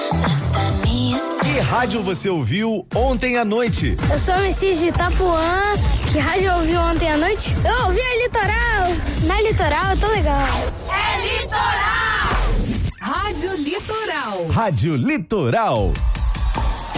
Que rádio você ouviu ontem à noite? Eu sou o Messias de Itapuã. Que rádio ouviu ontem à noite? Eu ouvi a Litoral. Na Litoral, eu tô legal. É Litoral! Rádio Litoral. Rádio Litoral.